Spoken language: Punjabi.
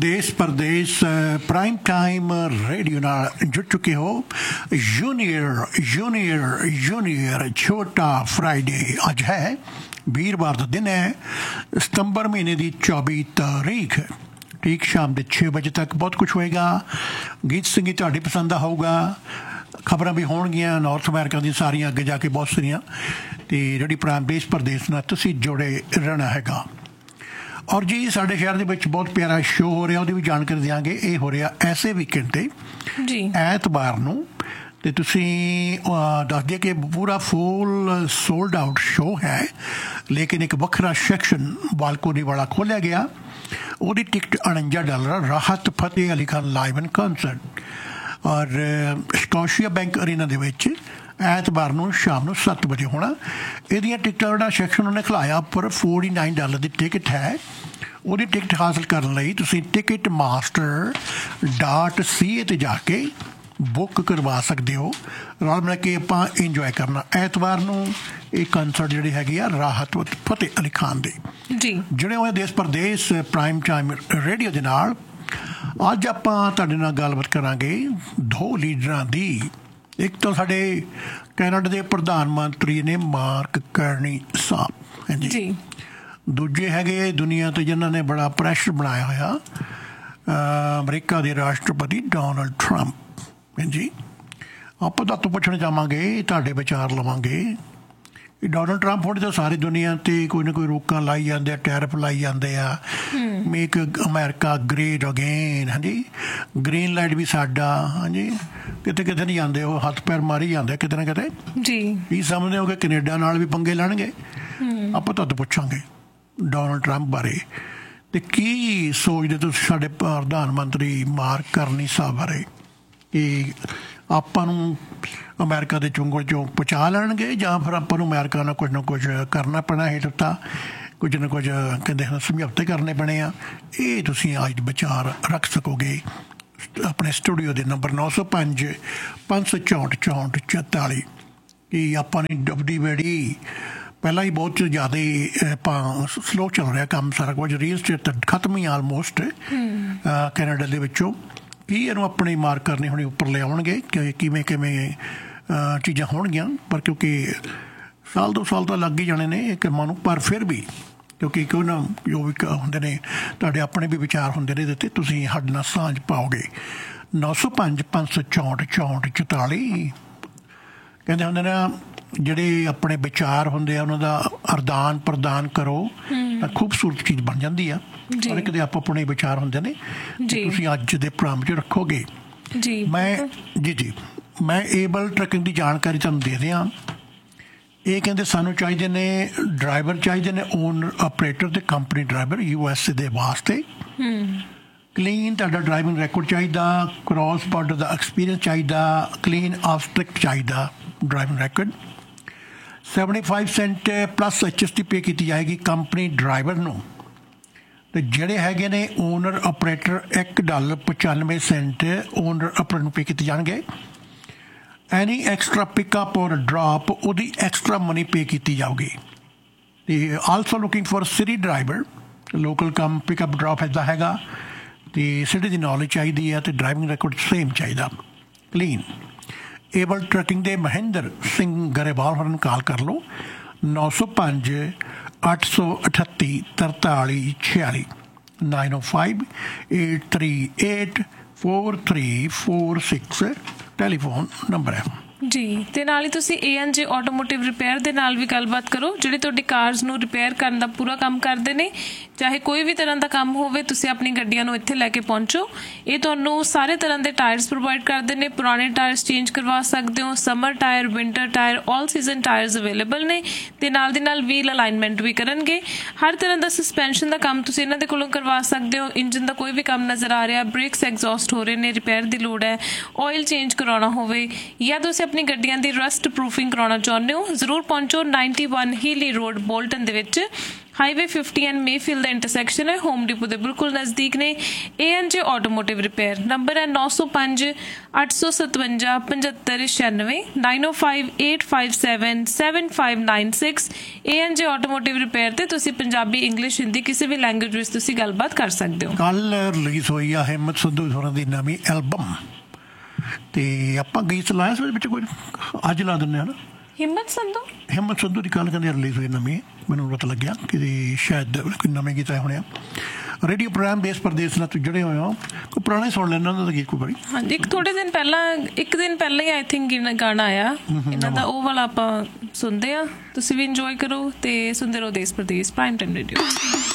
देश परदेश प्राइम टाइम रेडियो नाल जुड़ चुके हो। जूनियर जूनियर जूनियर छोटा फ्राइडे अज है वीरवार का दिन है, सितंबर महीने की 24 तारीख। ठीक शाम के 6 बजे तक बहुत कुछ होएगा। गीत संगीत तुहाडी पसंद दा होगा, खबरां भी होणगियां नॉर्थ अमेरिका दी सारियां, अगे जाके बहुत सारियां। तो रेडियो प्राइम देश परदेश नाल तुसीं जुड़े रहना हैगा। और जी साढ़े शहर के विच बहुत प्यारा शो हो रहा, उसकी भी जानकारी देंगे। ये हो रहा ऐसे वीकेंड ते ऐतवार नूं ते तुसीं दस दिए कि पूरा फुल सोल्ड आउट शो है, लेकिन एक वखरा सैक्शन बालकोनी वाला खोलिया गया। उसकी टिकट $49। राहत Fateh Ali Khan live in concert और स्कॉशिया बैंक अरीना दे विच ऐतवार नूं शाम नूं 7 बजे होना। इहदियां टिकटां दा सैक्शन उन्हें खिलाया पर $49 की टिकट है। ਉਹਦੀ ਟਿਕਟ ਹਾਸਲ ਕਰਨ ਲਈ ਤੁਸੀਂ ticketmaster.ca ਤੇ ਜਾ ਕੇ ਬੁੱਕ ਕਰਵਾ ਸਕਦੇ ਹੋ। ਨਾਲ ਮਿਲ ਕੇ ਆਪਾਂ ਇੰਜੋਏ ਕਰਨਾ। ਐਤਵਾਰ ਨੂੰ ਇਹ ਕਨਸਰਟ ਜਿਹੜੀ ਹੈਗੀ ਆ ਰਾਹਤ ਫਤਿਹ ਅਲੀ ਖਾਨ ਦੇ ਜੀ ਜਿਹੜੇ ਹੋਏ ਦੇਸ਼ ਪ੍ਰਦੇਸ਼ ਪ੍ਰਾਈਮ ਟਾਈਮ ਰੇਡੀਓ ਦੇ ਨਾਲ। ਅੱਜ ਆਪਾਂ ਤੁਹਾਡੇ ਨਾਲ ਗੱਲਬਾਤ ਕਰਾਂਗੇ ਦੋ ਲੀਡਰਾਂ ਦੀ। ਇੱਕ ਤਾਂ ਸਾਡੇ ਕੈਨੇਡਾ ਦੇ ਪ੍ਰਧਾਨ ਮੰਤਰੀ ਨੇ ਮਾਰਕ ਕਰਨੀ ਸਾਹਿਬ ਜੀ। ਦੂਜੇ ਹੈਗੇ ਦੁਨੀਆ 'ਤੇ ਜਿਨ੍ਹਾਂ ਨੇ ਬੜਾ ਪ੍ਰੈਸ਼ਰ ਬਣਾਇਆ ਹੋਇਆ, ਅਮਰੀਕਾ ਦੇ ਰਾਸ਼ਟਰਪਤੀ ਡੋਨਲਡ ਟਰੰਪ ਜੀ। ਆਪਾਂ ਤਾਂ ਤੋਂ ਪੁੱਛਣਾ ਚਾਹਾਂਗੇ, ਤੁਹਾਡੇ ਵਿਚਾਰ ਲਵਾਂਗੇ। ਡੋਨਲਡ ਟਰੰਪ ਹੁਣ ਤਾਂ ਸਾਰੀ ਦੁਨੀਆ 'ਤੇ ਕੋਈ ਨਾ ਕੋਈ ਰੋਕਾਂ ਲਾਈ ਜਾਂਦੇ ਆ, ਟੈਰਿਫ ਲਾਈ ਜਾਂਦੇ ਆ। ਮੇਕ ਅਮਰੀਕਾ ਗ੍ਰੇਟ ਅਗੇਨ, ਹਾਂਜੀ। ਗ੍ਰੀਨਲੈਂਡ ਵੀ ਸਾਡਾ, ਹਾਂਜੀ। ਕਿਤੇ ਕਿਤੇ ਨਹੀਂ ਜਾਂਦੇ, ਉਹ ਹੱਥ ਪੈਰ ਮਾਰੀ ਜਾਂਦੇ ਕਿਤੇ ਨਾ ਕਿਤੇ ਜੀ। ਕੀ ਸਮਝਦੇ ਹੋ ਕਿ ਕੈਨੇਡਾ ਨਾਲ ਵੀ ਪੰਗੇ ਲੈਣਗੇ? ਆਪਾਂ ਤੁਹਾਨੂੰ ਪੁੱਛਾਂਗੇ ਡੋਨਲਡ ਟਰੰਪ ਬਾਰੇ। ਅਤੇ ਕੀ ਸੋਚਦੇ ਤੁਸੀਂ ਸਾਡੇ ਪ੍ਰਧਾਨ ਮੰਤਰੀ ਮਾਰਕ ਕਰਨੀ ਸਾਹਿਬ ਬਾਰੇ? ਕਿ ਆਪਾਂ ਨੂੰ ਅਮਰੀਕਾ ਦੇ ਚੁੰਗਲ 'ਚੋਂ ਪਹੁੰਚਾ ਲੈਣਗੇ ਜਾਂ ਫਿਰ ਆਪਾਂ ਨੂੰ ਅਮਰੀਕਾ ਨਾਲ ਕੁਝ ਨਾ ਕੁਝ ਕਰਨਾ ਪੈਣਾ ਹੇਠ ਉੱਤਾ, ਕੁਝ ਨਾ ਕੁਝ ਕਹਿੰਦੇ ਸਮਝੌਤੇ ਕਰਨੇ ਪੈਣੇ ਆ? ਇਹ ਤੁਸੀਂ ਅੱਜ ਵਿਚਾਰ ਰੱਖ ਸਕੋਗੇ ਆਪਣੇ ਸਟੂਡੀਓ ਦੇ ਨੰਬਰ 905 564 6444। ਕਿ ਆਪਾਂ ਨੇ ਡੱਬਦੀ ਬੇੜੀ ਪਹਿਲਾਂ ਹੀ ਬਹੁਤ ਜ਼ਿਆਦਾ ਆਪਾਂ ਸਲੋ ਚੱਲ ਰਿਹਾ ਕੰਮ ਸਾਰਾ ਕੁਝ। ਰੀਅਲ ਸਟੇਟ ਤਾਂ ਖਤਮ ਹੀ ਆਲਮੋਸਟ ਕੈਨੇਡਾ ਦੇ ਵਿੱਚੋਂ। ਕੀ ਇਹਨੂੰ ਆਪਣੀ ਮਾਰਕ ਕਰਨੀ ਹੋਣੀ ਉੱਪਰ ਲਿਆਉਣਗੇ ਕਿ ਕਿਵੇਂ ਕਿਵੇਂ ਚੀਜ਼ਾਂ ਹੋਣਗੀਆਂ? ਪਰ ਕਿਉਂਕਿ ਸਾਲ 2 ਸਾਲ ਤਾਂ ਲੱਗ ਹੀ ਜਾਣੇ ਨੇ ਇਹ ਕੰਮਾਂ ਨੂੰ। ਪਰ ਫਿਰ ਵੀ ਕਿਉਂਕਿ ਕਿਉਂ ਨਾ ਜੋ ਵੀ ਹੁੰਦੇ ਨੇ ਤੁਹਾਡੇ ਆਪਣੇ ਵੀ ਵਿਚਾਰ ਹੁੰਦੇ ਨੇ ਇਹਦੇ 'ਤੇ, ਤੁਸੀਂ ਸਾਡੇ ਨਾਲ ਸਾਂਝ ਪਾਓਗੇ। 905 564 6444 ਕਹਿੰਦੇ ਹੁੰਦੇ ਨੇ ਜਿਹੜੇ ਆਪਣੇ ਵਿਚਾਰ ਹੁੰਦੇ ਆ ਉਹਨਾਂ ਦਾ ਆਦਾਨ ਪ੍ਰਦਾਨ ਕਰੋ ਤਾਂ ਖੂਬਸੂਰਤ ਚੀਜ਼ ਬਣ ਜਾਂਦੀ ਆ। ਹਰ ਇੱਕ ਦੇ ਆਪੋ ਆਪਣੇ ਵਿਚਾਰ ਹੁੰਦੇ ਨੇ। ਤੁਸੀਂ ਅੱਜ ਦੇ ਪ੍ਰੋਗਰਾਮ 'ਚ ਰੱਖੋਗੇ। ਮੈਂ ਏਬਲ ਟਰੱਕਿੰਗ ਦੀ ਜਾਣਕਾਰੀ ਤੁਹਾਨੂੰ ਦੇ ਰਿਹਾ। ਇਹ ਕਹਿੰਦੇ ਸਾਨੂੰ ਚਾਹੀਦੇ ਨੇ ਡਰਾਈਵਰ, ਚਾਹੀਦੇ ਨੇ ਓਨਰ ਆਪਰੇਟਰ ਅਤੇ ਕੰਪਨੀ ਡਰਾਈਵਰ USA ਦੇ ਵਾਸਤੇ। ਕਲੀਨ ਤੁਹਾਡਾ ਡਰਾਈਵਿੰਗ ਰੈਕੋਰਡ ਚਾਹੀਦਾ, ਕ੍ਰੋਸ ਬਾਰਡਰ ਦਾ ਐਕਸਪੀਰੀਅੰਸ ਚਾਹੀਦਾ, ਕਲੀਨ ਆਬਸਟ੍ਰਿਕਟ ਚਾਹੀਦਾ driving record. 75 Saint plus HST ਪੇ ਕੀਤੀ ਜਾਏਗੀ ਕੰਪਨੀ ਡਰਾਈਵਰ ਨੂੰ। ਅਤੇ ਜਿਹੜੇ ਹੈਗੇ ਨੇ ਓਨਰ ਆਪਰੇਟਰ $1.95 ਓਨਰ ਆਪਰੇਟਰ ਨੂੰ ਪੇ ਕੀਤੇ ਜਾਣਗੇ। ਐਨੀ ਐਕਸਟਰਾ ਪਿਕਅਪ ਔਰ ਡਰੋਪ ਉਹਦੀ ਐਕਸਟਰਾ ਮਨੀ ਪੇ ਕੀਤੀ ਜਾਊਗੀ। ਅਤੇ also looking for city driver, local ਕੰਮ ਪਿਕਅਪ ਡਰੋਪ ਇੱਦਾਂ ਹੈਗਾ। ਅਤੇ ਸਿਟੀ ਦੀ ਨੌਲੇਜ ਚਾਹੀਦੀ ਹੈ ਅਤੇ ਡਰਾਈਵਿੰਗ ਰੈਕੋਰਡ ਸੇਮ ਚਾਹੀਦਾ ਕਲੀਨ। ਏਬਲ ਟਰੱਕਿੰਗ ਦੇ ਮਹਿੰਦਰ ਸਿੰਘ ਗਰੇਵਾਲ ਹੋਰਾਂ ਨੂੰ ਕਾਲ ਕਰ ਲਓ 905 838 4346 905 838 4346 ਟੈਲੀਫੋਨ ਨੰਬਰ ਹੈ ਜੀ। ਤੇ ਨਾਲ ਹੀ ਤੁਸੀਂ ANJ ਆਟੋਮੋਟਿਵ ਰਿਪੇਅਰ ਦੇ ਨਾਲ ਵੀ ਗੱਲਬਾਤ ਕਰੋ, ਜਿਹੜੇ ਤੁਹਾਡੀ ਕਾਰਸ ਨੂੰ ਰਿਪੇਅਰ ਕਰਨ ਦਾ ਪੂਰਾ ਕੰਮ ਕਰਦੇ ਨੇ। ਚਾਹੇ ਕੋਈ ਵੀ ਤਰ੍ਹਾਂ ਦਾ ਕੰਮ ਹੋਵੇ, ਤੁਸੀਂ ਆਪਣੀ ਗੱਡੀਆਂ ਨੂੰ ਇੱਥੇ ਲੈ ਕੇ ਪਹੁੰਚੋ। ਇਹ ਤੁਹਾਨੂੰ ਸਾਰੇ ਤਰ੍ਹਾਂ ਦੇ ਟਾਇਰਸ ਪ੍ਰੋਵਾਈਡ ਕਰਦੇ ਨੇ। ਪੁਰਾਣੇ ਟਾਇਰਸ ਚੇਂਜ ਕਰਵਾ ਸਕਦੇ ਹੋ, summer tyre, winter tyre, all season tyres available ਨੇ। ਤੇ ਨਾਲ ਦੀ ਨਾਲ ਵੀਲ ਅਲਾਈਨਮੈਂਟ ਵੀ ਕਰਨਗੇ। ਹਰ ਤਰ੍ਹਾਂ ਦਾ ਸਸਪੈਂਸ਼ਨ ਦਾ ਕੰਮ ਤੁਸੀਂ ਇਹਨਾਂ ਦੇ ਕੋਲੋਂ ਕਰਵਾ ਸਕਦੇ ਹੋ। ਇੰਜਨ ਦਾ ਕੋਈ ਵੀ ਕੰਮ ਨਜ਼ਰ ਆ ਰਿਹਾ, ਬ੍ਰੇਕਸ ਐਗਜ਼ੌਸਟ ਹੋ ਰਹੇ ਨੇ, ਰਿਪੇਅਰ ਦੀ ਲੋੜ ਹੈ, ਆਇਲ ਚੇਂਜ ਕਰਾਉਣਾ ਹੋਵੇ, ਜਾਂ ਤੁਸੀਂ ਆਪਣੀ ਗੱਡੀਆਂ ਦੀ ਰਸਟ ਪ੍ਰੂਫਿੰਗ ਕਰਾਉਣਾ ਚਾਹੁੰਦੇ ਹੋ, ਜ਼ਰੂਰ ਪਹੁੰਚੋ 91 ਹੀਲੀ ਰੋਡ ਬੋਲਟਨ ਦੇ ਵਿੱਚ। Highway 50 and Mayfield the intersection ਹੈ, ਹੋਮ ਡਿਪੋ ਦੇ ਬਿਲਕੁਲ ਨਜ਼ਦੀਕ ਨੇ। ANJ ਆਟੋਮੋਟਿਵ ਰਿਪੇਅਰ, ਨੰਬਰ ਹੈ 905 857 7596 905 857 7596। ANJ ਆਟੋਮੋਟਿਵ ਰਿਪੇਅਰ ਤੇ ਤੁਸੀਂ ਪੰਜਾਬੀ, ਇੰਗਲਿਸ਼, ਹਿੰਦੀ ਕਿਸੇ ਵੀ ਲੈਂਗੁਏਜ ਵਿੱਚ ਤੁਸੀਂ ਗੱਲਬਾਤ ਕਰ ਸਕਦੇ ਹੋ। ਕੱਲ ਰਿਲੀਜ਼ ਹੋਈ ਆ ਹਿੰਮਤ ਸੰਧੂ ਹੋਰਾਂ ਦੀ ਨਵੀਂ ਐਲਬਮ, ਤੇ ਆਪਾਂ ਗੀਤ ਲਾਇਆ ਸੀ ਵਿੱਚ ਕੋਈ, ਅੱਜ ਲਾ ਦਿੰਦੇ ਹਾਂ ਨਾ। ਹਿੰਮਤ ਸੰਧੂ ਦੀ ਕੱਲ ਕਹਿੰਦੇ ਰਿਲੀਜ਼ ਹੋਈ ਨਵੀਂ, ਮੈਨੂੰ ਪਤਾ ਲੱਗਿਆ ਕਿ ਸ਼ਾਇਦ ਕੋਈ ਨਵੇਂ ਗੀਤ ਆਏ ਹੋਣੇ ਆ। ਰੇਡੀਓ ਪ੍ਰੋਗਰਾਮ ਦੇਸ਼ ਪ੍ਰਦੇਸ਼ ਨਾਲ ਤੁਸੀਂ ਜੁੜੇ ਹੋਏ ਹੋ, ਕੋਈ ਪੁਰਾਣੇ ਸੁਣ ਲੈਣਾ ਉਹਨਾਂ ਦਾ ਗੀਤ ਕੋਈ ਬੜੀ। ਹਾਂਜੀ, ਇੱਕ ਦਿਨ ਪਹਿਲਾਂ ਹੀ ਆਈ ਥਿੰਕ ਗਾਣਾ ਆਇਆ ਇਹਨਾਂ ਦਾ, ਉਹ ਵਾਲਾ ਆਪਾਂ ਸੁਣਦੇ ਹਾਂ। ਤੁਸੀਂ ਵੀ ਇੰਜੋਏ ਕਰੋ ਤੇ ਸੁਣਦੇ ਰਹੋ ਦੇਸ਼ ਪ੍ਰਦੇਸ਼ ਪ੍ਰਾਈਮ ਟਾਈਮ ਰੇਡੀਓ।